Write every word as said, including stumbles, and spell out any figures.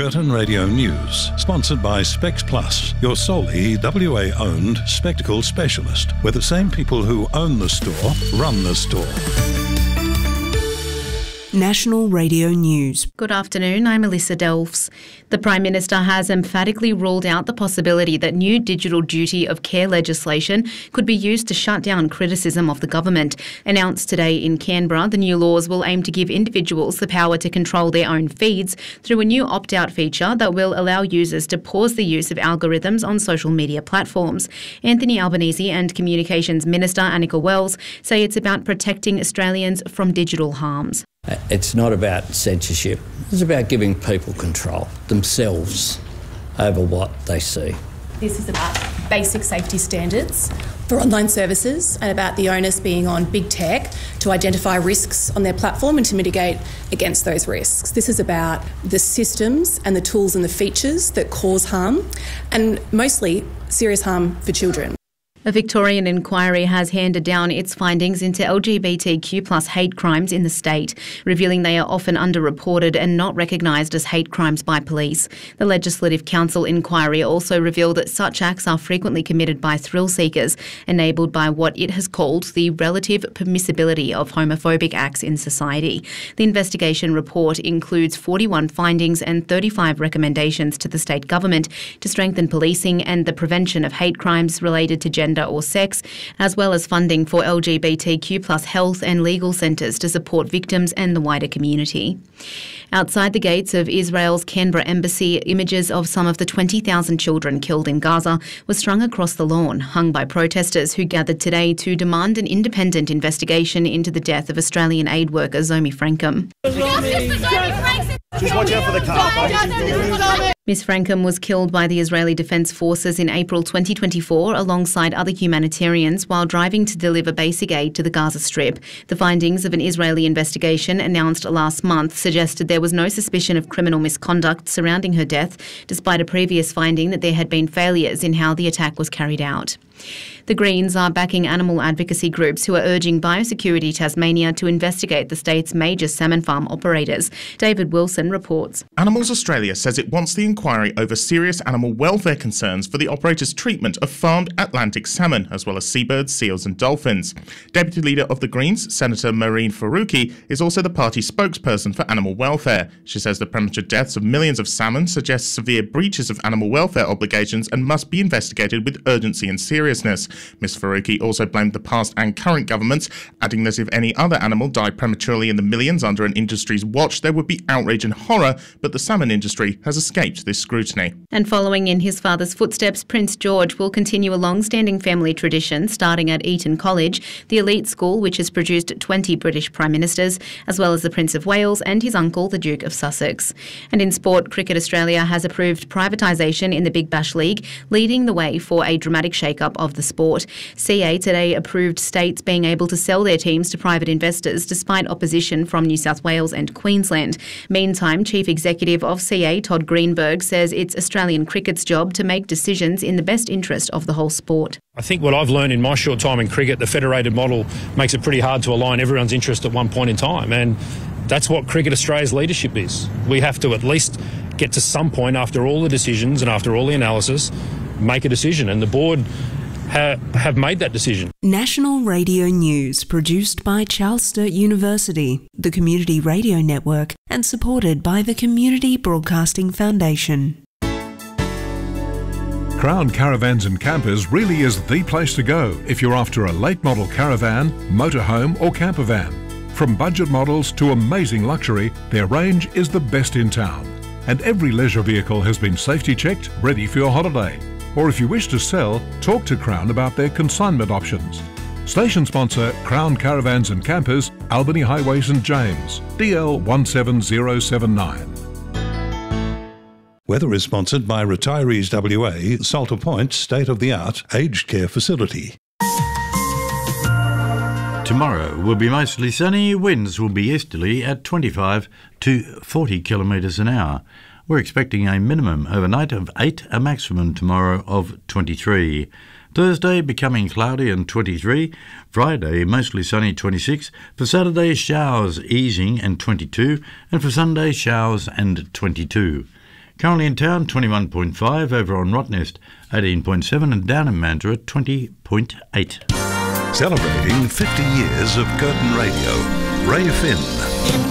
Curtin Radio News, sponsored by Specs Plus, your solely W A-owned spectacle specialist, where the same people who own the store run the store. National Radio News. Good afternoon, I'm Alyssa Delfs. The Prime Minister has emphatically ruled out the possibility that new digital duty of care legislation could be used to shut down criticism of the government. Announced today in Canberra, the new laws will aim to give individuals the power to control their own feeds through a new opt-out feature that will allow users to pause the use of algorithms on social media platforms. Anthony Albanese and Communications Minister Annika Wells say it's about protecting Australians from digital harms. It's not about censorship. It's about giving people control themselves over what they see. This is about basic safety standards for online services and about the onus being on big tech to identify risks on their platform and to mitigate against those risks. This is about the systems and the tools and the features that cause harm, and mostly serious harm for children. A Victorian inquiry has handed down its findings into L G B T Q plus hate crimes in the state, revealing they are often underreported and not recognised as hate crimes by police. The Legislative Council inquiry also revealed that such acts are frequently committed by thrill seekers, enabled by what it has called the relative permissibility of homophobic acts in society. The investigation report includes forty-one findings and thirty-five recommendations to the state government to strengthen policing and the prevention of hate crimes related to gender or sex, as well as funding for L G B T Q plus health and legal centres to support victims and the wider community. Outside the gates of Israel's Canberra embassy, images of some of the twenty thousand children killed in Gaza were strung across the lawn, hung by protesters who gathered today to demand an independent investigation into the death of Australian aid worker Zomi Frankham. Just watch out for the car. Miss Frankham was killed by the Israeli Defence Forces in April twenty twenty-four alongside other humanitarians while driving to deliver basic aid to the Gaza Strip. The findings of an Israeli investigation announced last month suggested there was no suspicion of criminal misconduct surrounding her death, despite a previous finding that there had been failures in how the attack was carried out. The Greens are backing animal advocacy groups who are urging Biosecurity Tasmania to investigate the state's major salmon farm operators. David Wilson reports. Animals Australia says it wants the inquiry over serious animal welfare concerns for the operators' treatment of farmed Atlantic salmon, as well as seabirds, seals and dolphins. Deputy Leader of the Greens, Senator Mehreen Faruqi, is also the party spokesperson for animal welfare. She says the premature deaths of millions of salmon suggest severe breaches of animal welfare obligations and must be investigated with urgency and seriousness. Miz Faruqi also blamed the past and current governments, adding that if any other animal died prematurely in the millions under an industry's watch, there would be outrage and horror, but the salmon industry has escaped this scrutiny. And following in his father's footsteps, Prince George will continue a long-standing family tradition starting at Eton College, the elite school which has produced twenty British Prime Ministers, as well as the Prince of Wales and his uncle, the Duke of Sussex. And in sport, Cricket Australia has approved privatisation in the Big Bash League, leading the way for a dramatic shake-up of the sport. C A today approved states being able to sell their teams to private investors despite opposition from New South Wales and Queensland. Meantime, Chief Executive of C A, Todd Greenberg, says it's Australian cricket's job to make decisions in the best interest of the whole sport. I think what I've learned in my short time in cricket, the federated model makes it pretty hard to align everyone's interest at one point in time, and that's what Cricket Australia's leadership is. We have to at least get to some point after all the decisions and after all the analysis, make a decision, and the board ha- have made that decision. National Radio News, produced by Charles Sturt University, the Community Radio Network, and supported by the Community Broadcasting Foundation. Crown Caravans and Campers really is the place to go if you're after a late model caravan, motorhome or camper van. From budget models to amazing luxury, their range is the best in town. And every leisure vehicle has been safety checked, ready for your holiday. Or if you wish to sell, talk to Crown about their consignment options. Station sponsor Crown Caravans and Campers, Albany Highway St James, D L one seven zero seven nine. Weather is sponsored by Retirees W A, Salter Point state-of-the-art aged care facility. Tomorrow will be mostly sunny. Winds will be easterly at twenty-five to forty kilometres an hour. We're expecting a minimum overnight of eight, a maximum tomorrow of twenty-three. Thursday becoming cloudy and twenty-three. Friday mostly sunny, twenty-six. For Saturday, showers easing and twenty-two. And for Sunday, showers and twenty-two. Currently in town, twenty-one point five, over on Rottnest, eighteen point seven, and down in Mandurah, twenty point eight. Celebrating fifty years of Curtin Radio, Ray Finn.